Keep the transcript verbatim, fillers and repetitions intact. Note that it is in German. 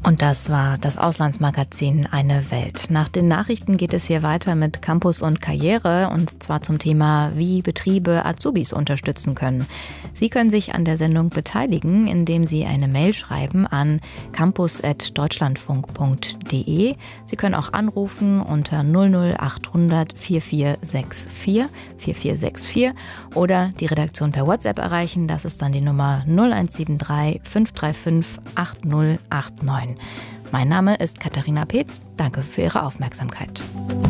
Und das war das Auslandsmagazin Eine Welt. Nach den Nachrichten geht es hier weiter mit Campus und Karriere, und zwar zum Thema, wie Betriebe Azubis unterstützen können. Sie können sich an der Sendung beteiligen, indem Sie eine Mail schreiben an campus at deutschlandfunk punkt de. Sie können auch anrufen unter null null achthundert vierundvierzig vierundvierzig vierundvierzig oder die Redaktion per WhatsApp erreichen. Das ist dann die Nummer null eins sieben drei fünf drei fünf acht null acht neun. Mein Name ist Katharina Peetz. Danke für Ihre Aufmerksamkeit.